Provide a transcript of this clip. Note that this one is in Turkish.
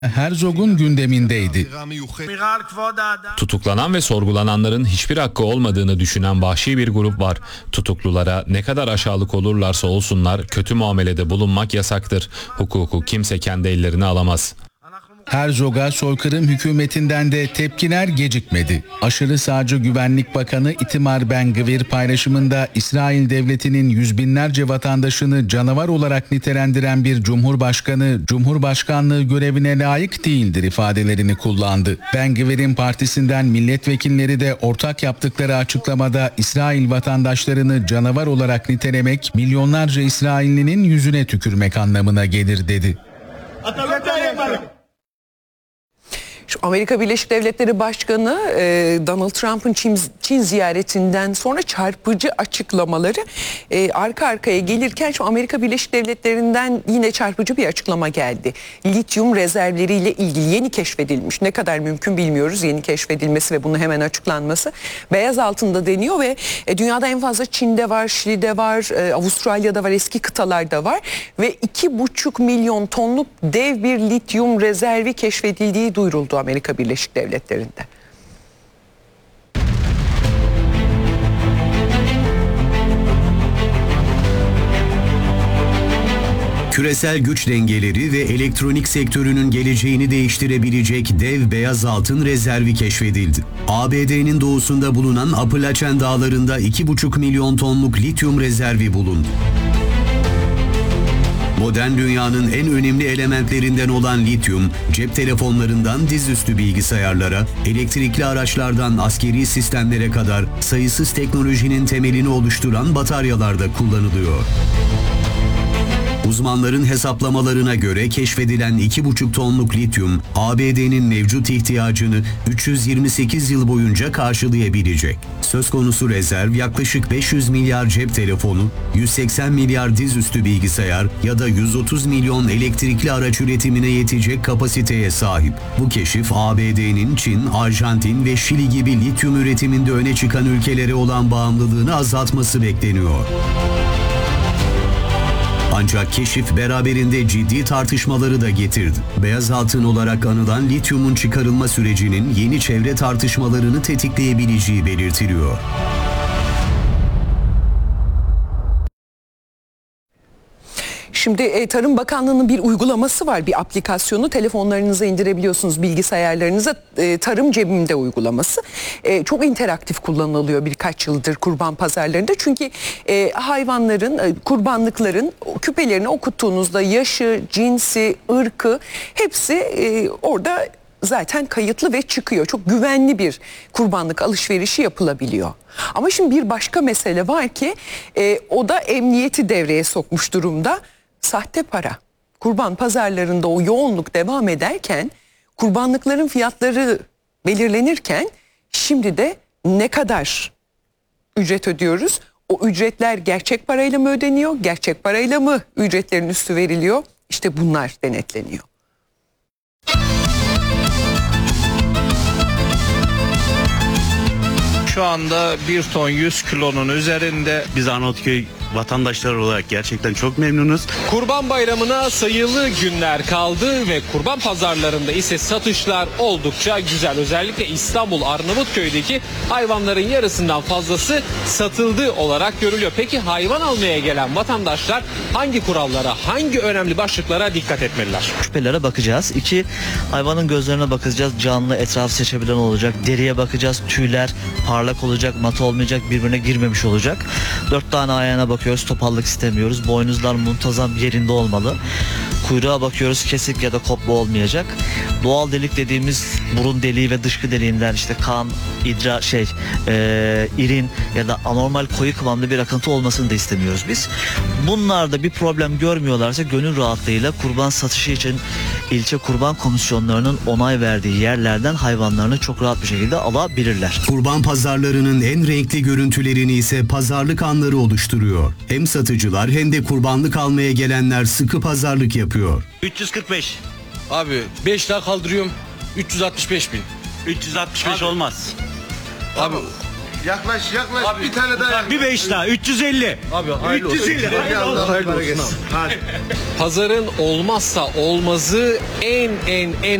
Herzog'un gündemindeydi. Tutuklanan ve sorgulananların hiçbir hakkı olmadığını düşünen vahşi bir grup var. Tutuklulara ne kadar aşağılık olurlarsa olsunlar kötü muamelede bulunmak yasaktır. Hukuku kimse kendi ellerine alamaz. Herzog'a soykırım hükümetinden de tepkiler gecikmedi. Aşırı sağcı Güvenlik Bakanı Itamar Ben-Gvir paylaşımında İsrail devletinin yüz binlerce vatandaşını canavar olarak nitelendiren bir cumhurbaşkanı, cumhurbaşkanlığı görevine layık değildir ifadelerini kullandı. Ben-Gvir'in partisinden milletvekilleri de ortak yaptıkları açıklamada İsrail vatandaşlarını canavar olarak nitelemek, milyonlarca İsraillinin yüzüne tükürmek anlamına gelir dedi. Şu Amerika Birleşik Devletleri Başkanı Donald Trump'ın Çin ziyaretinden sonra çarpıcı açıklamaları arka arkaya gelirken şu Amerika Birleşik Devletleri'nden yine çarpıcı bir açıklama geldi. Lityum rezervleriyle ilgili yeni keşfedilmiş, ne kadar mümkün bilmiyoruz yeni keşfedilmesi ve bunun hemen açıklanması. Beyaz altında deniyor ve dünyada en fazla Çin'de var, Şili'de var, Avustralya'da var, eski kıtalarda var ve 2,5 milyon tonluk dev bir lityum rezervi keşfedildiği duyuruldu Amerika Birleşik Devletleri'nde. Küresel güç dengeleri ve elektronik sektörünün geleceğini değiştirebilecek dev beyaz altın rezervi keşfedildi. ABD'nin doğusunda bulunan Appalachian Dağları'nda 2,5 milyon tonluk lityum rezervi bulundu. Modern dünyanın en önemli elementlerinden olan lityum, cep telefonlarından dizüstü bilgisayarlara, elektrikli araçlardan askeri sistemlere kadar sayısız teknolojinin temelini oluşturan bataryalarda kullanılıyor. Uzmanların hesaplamalarına göre keşfedilen 2,5 tonluk lityum, ABD'nin mevcut ihtiyacını 328 yıl boyunca karşılayabilecek. Söz konusu rezerv yaklaşık 500 milyar cep telefonu, 180 milyar dizüstü bilgisayar ya da 130 milyon elektrikli araç üretimine yetecek kapasiteye sahip. Bu keşif ABD'nin Çin, Arjantin ve Şili gibi lityum üretiminde öne çıkan ülkelere olan bağımlılığını azaltması bekleniyor. Ancak keşif beraberinde ciddi tartışmaları da getirdi. Beyaz altın olarak anılan lityumun çıkarılma sürecinin yeni çevre tartışmalarını tetikleyebileceği belirtiliyor. Şimdi Tarım Bakanlığı'nın bir uygulaması var, bir aplikasyonu telefonlarınıza indirebiliyorsunuz, bilgisayarlarınıza. Tarım Cebimde uygulaması. Çok interaktif kullanılıyor birkaç yıldır kurban pazarlarında. Çünkü hayvanların, kurbanlıkların küpelerini okuttuğunuzda yaşı, cinsi, ırkı hepsi orada zaten kayıtlı ve çıkıyor. Çok güvenli bir kurbanlık alışverişi yapılabiliyor. Ama şimdi bir başka mesele var ki o da emniyeti devreye sokmuş durumda. Sahte para. Kurban pazarlarında o yoğunluk devam ederken, kurbanlıkların fiyatları belirlenirken şimdi de ne kadar ücret ödüyoruz? O ücretler gerçek parayla mı ödeniyor? Gerçek parayla mı ücretlerin üstü veriliyor? İşte bunlar denetleniyor. Şu anda 1 ton 100 kilonun üzerinde. Biz Arnavutköy vatandaşları olarak gerçekten çok memnunuz. Kurban Bayramı'na sayılı günler kaldı ve kurban pazarlarında ise satışlar oldukça güzel. Özellikle İstanbul Arnavutköy'deki hayvanların yarısından fazlası satıldı olarak görülüyor. Peki hayvan almaya gelen vatandaşlar hangi kurallara, hangi önemli başlıklara dikkat etmeliler? Şüphelere bakacağız. 2, hayvanın gözlerine bakacağız. Canlı, etrafı seçebilen olacak. Deriye bakacağız. Tüyler parlak olacak, mat olmayacak, birbirine girmemiş olacak. 4 tane ayağına bakıyoruz. Topallık istemiyoruz. Boynuzlar muntazam yerinde olmalı. Kuyruğa bakıyoruz. Kesik ya da kopma olmayacak. Doğal delik dediğimiz burun deliği ve dışkı deliğinden işte kan, irin ya da anormal koyu kıvamlı bir akıntı olmasını da istemiyoruz biz. Bunlarda bir problem görmüyorlarsa gönül rahatlığıyla kurban satışı için ilçe kurban komisyonlarının onay verdiği yerlerden hayvanlarını çok rahat bir şekilde alabilirler. Kurban pazarlarının en renkli görüntülerini ise pazarlık anları oluşturuyor. Hem satıcılar hem de kurbanlık almaya gelenler sıkı pazarlık yapıyor. 345. Abi 5 daha kaldırıyorum. 365 bin. 365 abi, olmaz. Abi Yaklaş abi, bir tane daha. Bir 5 daha 350. Abi hayırlı 350. Hayırlı olsun. Hadi. Pazarın olmazsa olmazı en